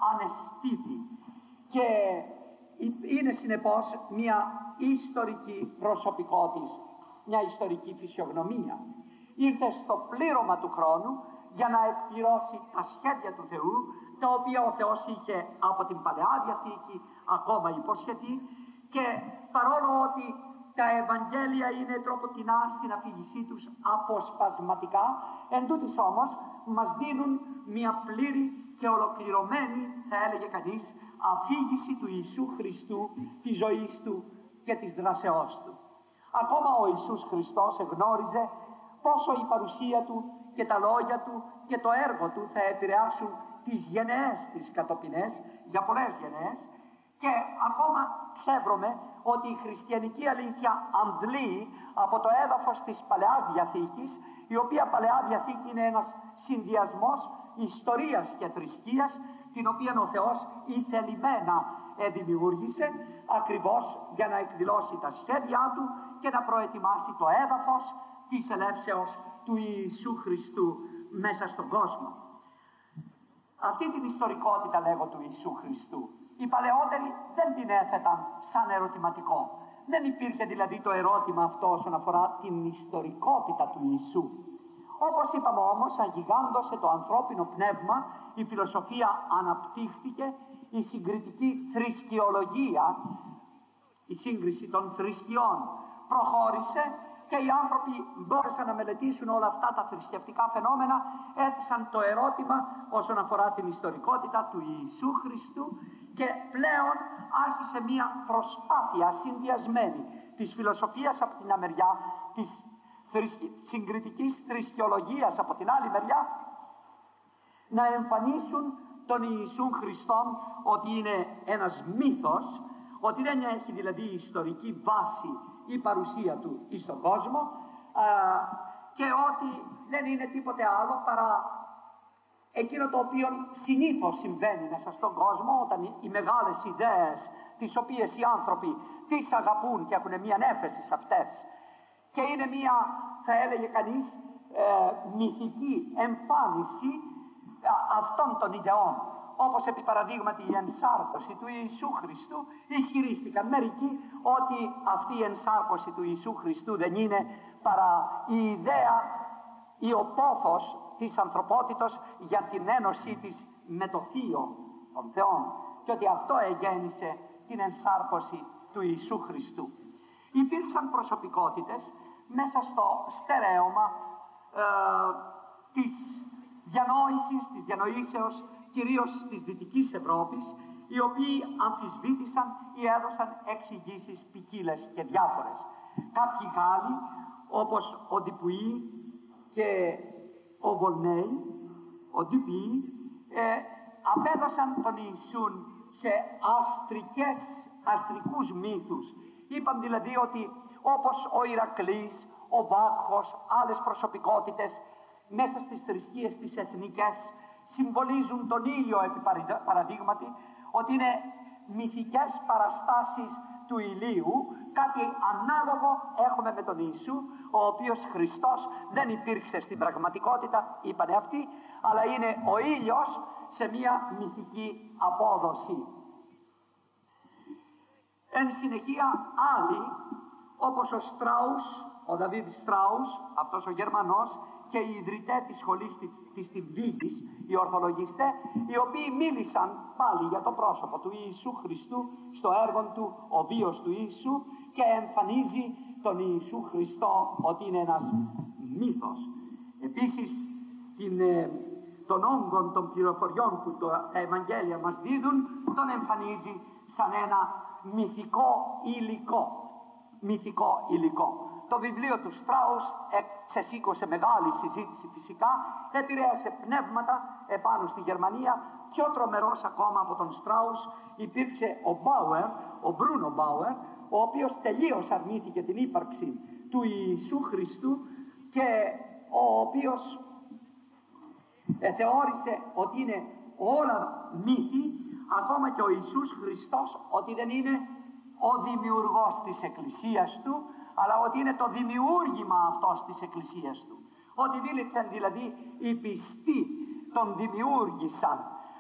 αναισθήτη και είναι συνεπώς μια ιστορική προσωπικότης, μια ιστορική φυσιογνωμία. Ήρθε στο πλήρωμα του χρόνου για να εκπληρώσει τα σχέδια του Θεού, τα οποία ο Θεός είχε από την Παλαιά Διαθήκη ακόμα υποσχεθεί, και παρόλο ότι τα Ευαγγέλια είναι τροποτινά στην αφήγησή τους αποσπασματικά, εντούτοις όμως μας δίνουν μια πλήρη και ολοκληρωμένη, θα έλεγε κανείς, αφήγηση του Ιησού Χριστού, της ζωής του και της δράσεώς του. Ακόμα ο Ιησούς Χριστός εγνώριζε πόσο η παρουσία του και τα λόγια του και το έργο του θα επηρεάσουν τις γενναίες της κατοπινές για πολλές γενναίες, και ακόμα ξεύρωμε ότι η χριστιανική αλήθεια αντλεί από το έδαφος της Παλαιάς Διαθήκης, η οποία Παλαιά Διαθήκη είναι ένας συνδυασμός ιστορίας και θρησκείας, την οποία ο Θεός ηθελημένα δημιούργησε ακριβώς για να εκδηλώσει τα σχέδιά του και να προετοιμάσει το έδαφος της ελεύσεως του Ιησού Χριστού μέσα στον κόσμο. Αυτή την ιστορικότητα, λέγω, του Ιησού Χριστού, οι παλαιότεροι δεν την έθεταν σαν ερωτηματικό. Δεν υπήρχε δηλαδή το ερώτημα αυτό όσον αφορά την ιστορικότητα του Ιησού. Όπως είπαμε όμως, αγιγάντωσε το ανθρώπινο πνεύμα, η φιλοσοφία αναπτύχθηκε, η συγκριτική θρησκειολογία, η σύγκριση των θρησκειών προχώρησε και οι άνθρωποι μπόρεσαν να μελετήσουν όλα αυτά τα θρησκευτικά φαινόμενα, έθεσαν το ερώτημα όσον αφορά την ιστορικότητα του Ιησού Χριστού, και πλέον άρχισε μια προσπάθεια συνδυασμένη της φιλοσοφίας από την μεριά, της συγκριτικής θρησκειολογίας από την άλλη μεριά, να εμφανίσουν τον Ιησού Χριστόν ότι είναι ένας μύθος, ότι δεν έχει δηλαδή ιστορική βάση η παρουσία του στον κόσμο, και ότι δεν είναι τίποτε άλλο παρά εκείνο το οποίο συνήθως συμβαίνει μέσα στον κόσμο, όταν οι μεγάλες ιδέες τις οποίες οι άνθρωποι τις αγαπούν και έχουν μια έφεση σε αυτές, και είναι μια, θα έλεγε κανείς, μυθική εμφάνιση αυτών των ιδεών, όπως επί παραδείγματι η ενσάρκωση του Ιησού Χριστού. Ισχυρίστηκαν μερικοί ότι αυτή η ενσάρκωση του Ιησού Χριστού δεν είναι παρά η ιδέα ή ο πόθος της ανθρωπότητος για την ένωσή της με το Θείο των Θεών, και ότι αυτό εγέννησε την ενσάρκωση του Ιησού Χριστού. Υπήρξαν προσωπικότητες μέσα στο στερέωμα της διανόησης, της διανοήσεως, κυρίως της Δυτικής Ευρώπης, οι οποίοι αμφισβήτησαν ή έδωσαν εξηγήσεις ποικίλες και διάφορες. Κάποιοι Γάλλοι, όπως ο Ντιπουί και ο Βολνέι, ο Ντιπουί, απέδωσαν τον Ιησούν σε αστρικούς μύθους. Είπαν δηλαδή ότι όπως ο Ηρακλής, ο Βάκχος, άλλες προσωπικότητες μέσα στις θρησκείες τις εθνικές συμβολίζουν τον ήλιο, επί παραδείγματι, ότι είναι μυθικές παραστάσεις του ηλίου. Κάτι ανάλογο έχουμε με τον Ιησού, ο οποίος Χριστός δεν υπήρξε στην πραγματικότητα, είπανε αυτοί, αλλά είναι ο ήλιος σε μια μυθική απόδοση. Εν συνεχεία άλλοι, όπως ο Στράους, ο Δαβίδ Στράους, αυτός ο Γερμανός, και οι ιδρυτές της σχολής της Βίγης, οι ορθολογιστές, οι οποίοι μίλησαν πάλι για το πρόσωπο του Ιησού Χριστού στο έργο του «Ο βίος του Ιησού», και εμφανίζει τον Ιησού Χριστό ότι είναι ένας μύθος. Επίσης τον όγκο των πληροφοριών που τα Ευαγγέλια μας δίδουν τον εμφανίζει σαν ένα μυθικό υλικό. Το βιβλίο του Στράους ξεσήκωσε μεγάλη συζήτηση φυσικά, επηρέασε πνεύματα επάνω στη Γερμανία. Πιο τρομερός ακόμα από τον Στράους υπήρξε ο Μπάουερ, ο Μπρούνο Μπάουερ, ο οποίος τελείως αρνήθηκε την ύπαρξη του Ιησού Χριστού και ο οποίος θεώρησε ότι είναι όλα μύθοι, ακόμα και ο Ιησούς Χριστός ότι δεν είναι ο δημιουργός της Εκκλησίας του, αλλά ότι είναι το δημιούργημα αυτός της Εκκλησίας του. Ότι δηλαδή οι πιστοί τον δημιούργησαν,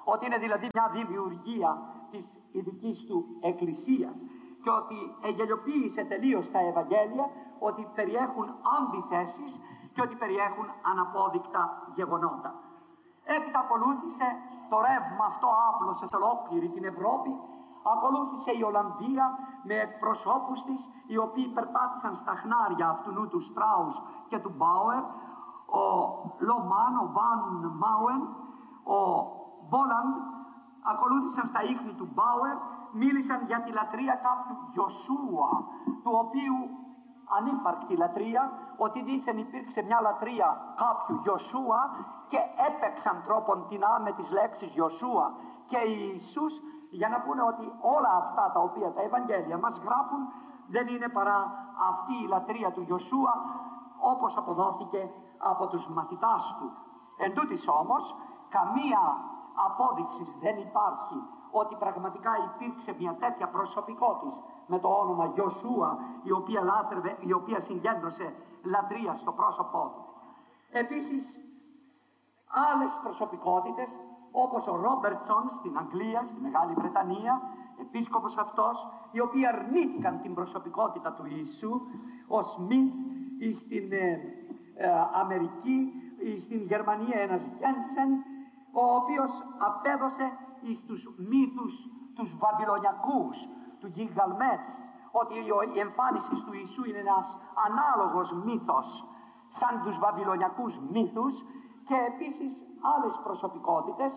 ότι είναι δηλαδή μια δημιουργία της ειδικής του εκκλησίας και ότι εγγελιοποίησε τελείως τα Ευαγγέλια, ότι περιέχουν αντιθέσεις και ότι περιέχουν αναπόδεικτα γεγονότα. Έπειτα ακολούθησε το ρεύμα αυτό, άπλωσε σε ολόκληρη την Ευρώπη. Ακολούθησε η Ολλανδία με εκπροσώπους της, οι οποίοι περπάτησαν στα χνάρια αυτού του Στράους και του Μπάουερ, ο Λομάν, ο Βαν Μάουεν, ο Μπόλαντ, ακολούθησαν στα ίχνη του Μπάουερ, μίλησαν για τη λατρεία κάποιου Ιωσούα, του οποίου ανύπαρκτη λατρεία, ότι δήθεν υπήρξε μια λατρεία κάποιου Ιωσούα και έπαιξαν τρόπον τεινά με τις λέξεις Ιωσούα και Ιησούς, για να πούνε ότι όλα αυτά τα οποία τα Ευαγγέλια μας γράφουν δεν είναι παρά αυτή η λατρεία του Ιωσούα, όπως αποδόθηκε από τους μαθητάς του. Εν τούτοις όμως καμία απόδειξη δεν υπάρχει ότι πραγματικά υπήρξε μια τέτοια προσωπικότης με το όνομα Ιωσούα, η οποία συγκέντρωσε λατρεία στο πρόσωπό του. Επίσης άλλες προσωπικότητες, όπως ο Ρόμπερτσον στην Αγγλία, στη Μεγάλη Βρετανία, επίσκοπος αυτός, οι οποίοι αρνήθηκαν την προσωπικότητα του Ιησού, ο Σμιθ στην Αμερική, στην Γερμανία ένας Γένσεν, ο οποίος απέδωσε στους μύθους τους βαβυλωνιακούς, του Γιλγαλμέτς, ότι η εμφάνιση του Ιησού είναι ένας ανάλογος μύθος σαν τους βαβυλωνιακούς μύθους, και επίσης άλλες προσωπικότητες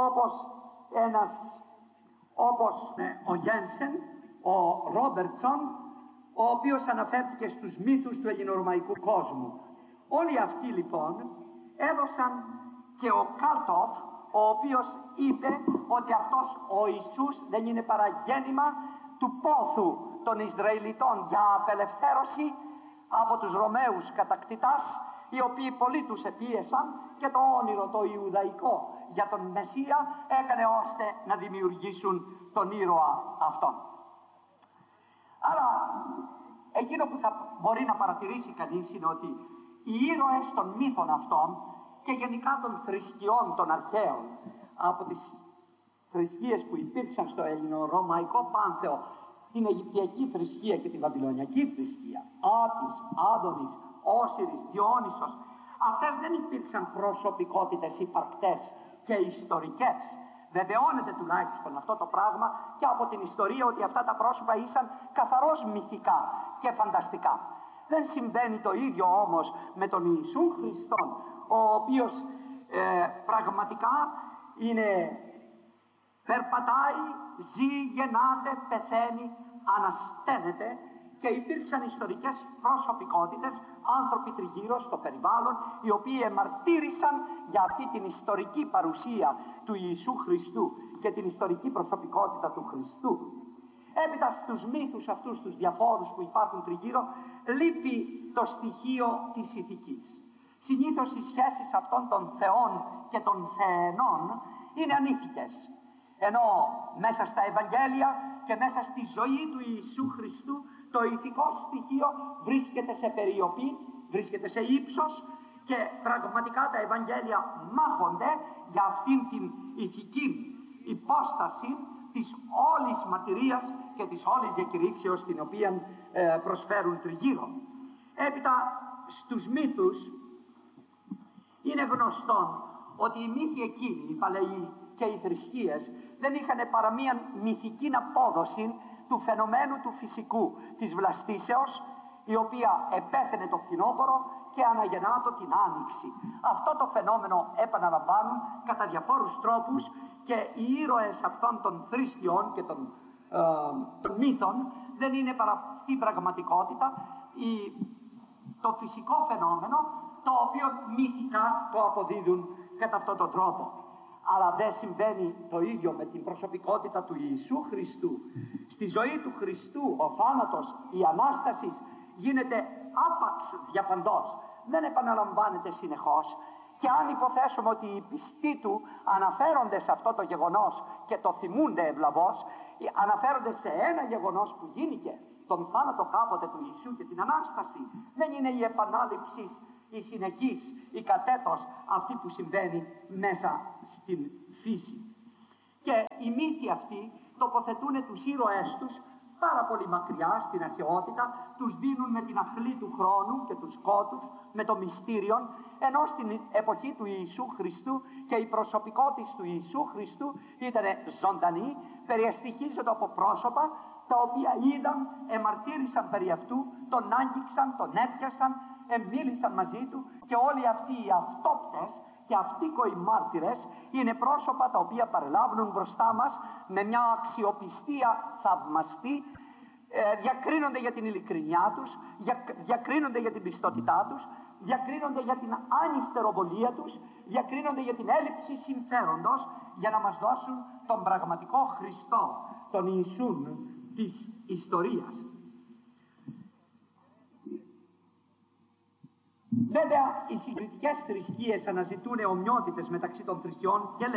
όπως ο Γένσεν, ο Ρόμπερτσον, ο οποίος αναφέρθηκε στους μύθους του ελληνορωμαϊκού κόσμου. Όλοι αυτοί λοιπόν έδωσαν, και ο Κάλτοφ, ο οποίος είπε ότι αυτός ο Ιησούς δεν είναι παρά γέννημα του πόθου των Ισραηλιτών για απελευθέρωση από τους Ρωμαίους κατακτητάς, οι οποίοι πολύ τους επίεσαν, και το όνειρο το Ιουδαϊκό για τον Μεσσία έκανε ώστε να δημιουργήσουν τον ήρωα αυτόν. Άρα εκείνο που θα μπορεί να παρατηρήσει κανείς είναι ότι οι ήρωες των μύθων αυτών και γενικά των θρησκειών των αρχαίων, από τις θρησκείες που υπήρξαν στο ελληνορωμαϊκό πάνθεο, την Αιγυπτιακή θρησκεία και την Βαβυλωνιακή θρησκεία, Άτης, Άδωνης, Όσιρης, Διόνυσος, αυτές δεν υπήρξαν προσωπικότητες υπαρκτές και ιστορικές. Βεβαιώνεται τουλάχιστον αυτό το πράγμα και από την ιστορία ότι αυτά τα πρόσωπα ήσαν καθαρώς μυθικά και φανταστικά. Δεν συμβαίνει το ίδιο όμως με τον Ιησού Χριστόν, ο οποίος πραγματικά περπατάει, ζει, γεννάται, πεθαίνει, ανασταίνεται, και υπήρξαν ιστορικές προσωπικότητες, άνθρωποι τριγύρω στο περιβάλλον, οι οποίοι εμαρτύρησαν για αυτή την ιστορική παρουσία του Ιησού Χριστού και την ιστορική προσωπικότητα του Χριστού. Έπειτα στους μύθους αυτούς τους διαφόρους που υπάρχουν τριγύρω λείπει το στοιχείο της ηθικής. Συνήθως οι σχέσεις αυτών των θεών και των θεενών είναι ανήθικες, ενώ μέσα στα Ευαγγέλια και μέσα στη ζωή του Ιησού Χριστού το ηθικό στοιχείο βρίσκεται σε περιοπή, βρίσκεται σε ύψος, και πραγματικά τα Ευαγγέλια μάχονται για αυτήν την ηθική υπόσταση της όλης μαρτυρίας και της όλης διακηρύξεως την οποία προσφέρουν τριγύρω. Έπειτα στους μύθους είναι γνωστό ότι οι μύθοι εκείνοι, οι παλαιοί και οι θρησκείες, δεν είχαν παρά μία μυθική απόδοση του φαινομένου του φυσικού, της βλαστήσεως, η οποία επέθαινε το φθινόπωρο και αναγεννάτο την άνοιξη. Αυτό το φαινόμενο επαναλαμβάνουν κατά διαφόρους τρόπους και οι ήρωες αυτών των θρησκειών και των μύθων δεν είναι παρά στην πραγματικότητα το φυσικό φαινόμενο, το οποίο μυθικά το αποδίδουν κατά αυτόν τον τρόπο. Αλλά δεν συμβαίνει το ίδιο με την προσωπικότητα του Ιησού Χριστού. Στη ζωή του Χριστού ο θάνατος, η Ανάσταση γίνεται άπαξ διαφαντός, δεν επαναλαμβάνεται συνεχώς, και αν υποθέσουμε ότι οι πιστοί του αναφέρονται σε αυτό το γεγονός και το θυμούνται ευλαβώς, αναφέρονται σε ένα γεγονός που γίνηκε, τον θάνατο κάποτε του Ιησού και την Ανάσταση, δεν είναι η επανάληψη, η συνεχής, η κατέτος αυτή που συμβαίνει μέσα στην φύση. Και οι μύθοι αυτοί τοποθετούν τους ήρωές τους πάρα πολύ μακριά στην αρχαιότητα, τους δίνουν με την αχλή του χρόνου και του σκότους, με το μυστήριο, ενώ στην εποχή του Ιησού Χριστού και η προσωπικότητα του Ιησού Χριστού ήταν ζωντανή, περιεστιχίζεται από πρόσωπα τα οποία είδαν, εμαρτύρησαν περί αυτού, τον άγγιξαν, τον έπιασαν, μίλησαν μαζί του, και όλοι αυτοί οι αυτόπτες και αυτοίκοοι μάρτυρες είναι πρόσωπα τα οποία παρελάβουν μπροστά μας με μια αξιοπιστία θαυμαστή, διακρίνονται για την ειλικρινιά τους, διακρίνονται για την πιστότητά τους, διακρίνονται για την ανυστεροβολία τους, διακρίνονται για την έλλειψη συμφέροντος, για να μας δώσουν τον πραγματικό Χριστό, τον Ιησούν της ιστορίας. Βέβαια, οι συγκριτικές θρησκείες αναζητούν ομοιότητες μεταξύ των θρησκειών και